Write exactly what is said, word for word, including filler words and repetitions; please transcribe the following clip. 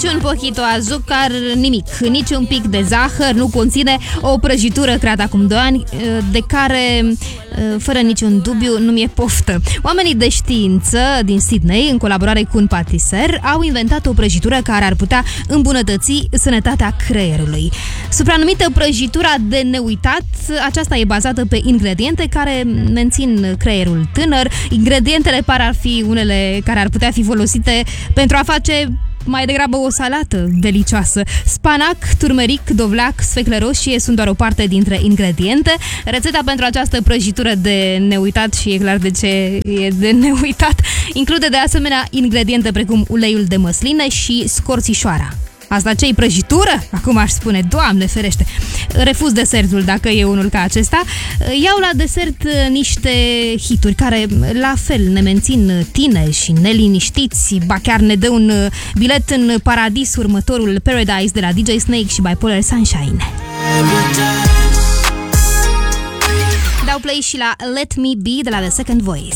Niciun pojito azucar, nimic, nici un pic de zahăr, nu conține o prăjitură creată acum doi ani, de care, fără niciun dubiu, nu mi-e poftă. Oamenii de știință din Sydney, în colaborare cu un patiser, au inventat o prăjitură care ar putea îmbunătăți sănătatea creierului. Supranumită prăjitura de neuitat, aceasta e bazată pe ingrediente care mențin creierul tânăr. Ingredientele par a fi unele care ar putea fi folosite pentru a face mai degrabă o salată delicioasă. Spanac, turmeric, dovleac, sfeclă roșie sunt doar o parte dintre ingrediente. Rețeta pentru această prăjitură de neuitat, și e clar de ce e de neuitat, include de asemenea ingrediente precum uleiul de măsline și scorțișoara. Asta ce-i prăjitură? Acum aș spune, Doamne ferește! Refuz desertul dacă e unul ca acesta. Iau la desert niște hituri care la fel ne mențin tineri și neliniștiți, ba chiar ne dă un bilet în paradis, următorul Paradise de la D J Snake și Bipolar Sunshine. Dau play și la Let Me Be de la The Second Voice.